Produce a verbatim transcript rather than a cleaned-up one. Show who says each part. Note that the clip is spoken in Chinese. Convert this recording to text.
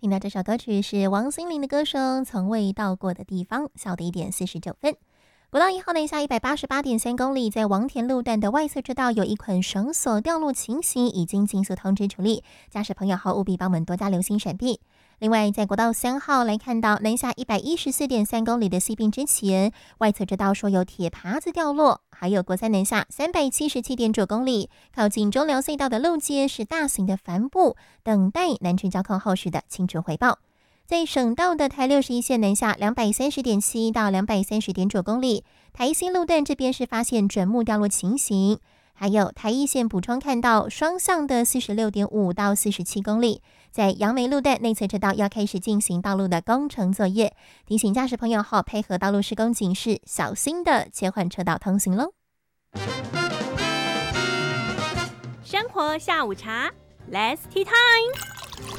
Speaker 1: 听到这首歌曲是王心凌的歌声《从未到过的地方》，下午的一点四十九分。国道一号南下一百八十八点三公里，在王田路段的外侧车道有一捆绳索掉落情形，已经尽速通知处理，驾驶朋友好务必帮我们多加留心闪避。另外，在国道三号来看到南下一百一十四点三公里的西滨之前，外侧车道说有铁耙子掉落，还有国三南下三百七十七点九公里，靠近中寮隧道的路街是大型的帆布，等待南区交控后续的清楚回报。在省道的台六十一线南下两百三十点七到两百三十点九公里，台新路段这边是发现枕木掉落情形，还有台一线补充看到双向的四十六点五到四十七公里，在杨梅路段内侧车道要开始进行道路的工程作业，提醒驾驶朋友好配合道路施工警示，小心的切换车道通行喽。
Speaker 2: 生活下午茶 Let's Tea Time。